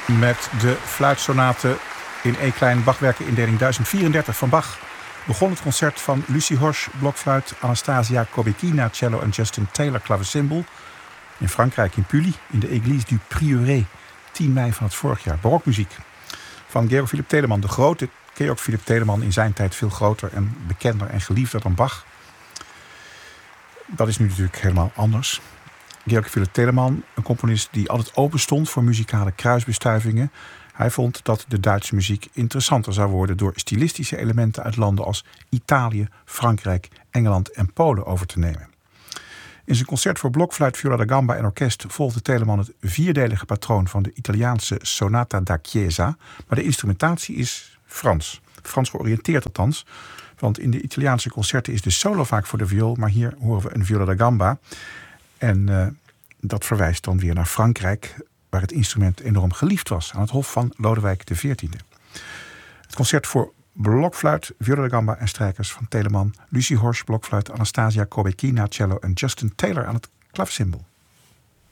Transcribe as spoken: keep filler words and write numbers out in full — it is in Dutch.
Met de fluitsonate in E-klein Bachwerken indeling duizend vierendertig van Bach begon het concert van Lucie Horsch, blokfluit, Anastasia Kobekina, cello en Justin Taylor, klavecimbal, in Frankrijk in Pully, in de Église du Prieuré, tien mei van het vorig jaar. Barokmuziek van Georg Philipp Telemann, de grote Georg Philipp Telemann, in zijn tijd veel groter en bekender en geliefder dan Bach. Dat is nu natuurlijk helemaal anders. Georg Philipp Telemann, een componist die altijd open stond voor muzikale kruisbestuivingen. Hij vond dat de Duitse muziek interessanter zou worden door stilistische elementen uit landen als Italië, Frankrijk, Engeland en Polen over te nemen. In zijn concert voor blokfluit, viola da gamba en orkest volgde Telemann het vierdelige patroon van de Italiaanse Sonata da Chiesa, maar de instrumentatie is Frans. Frans georiënteerd althans, want in de Italiaanse concerten is de solo vaak voor de viool, maar hier horen we een viola da gamba. En uh, dat verwijst dan weer naar Frankrijk, waar het instrument enorm geliefd was aan het hof van Lodewijk de veertiende. Het concert voor blokfluit, viola da gamba en strijkers van Telemann, Lucie Horsch, blokfluit, Anastasia Kobekina, cello en Justin Taylor aan het klavecimbal.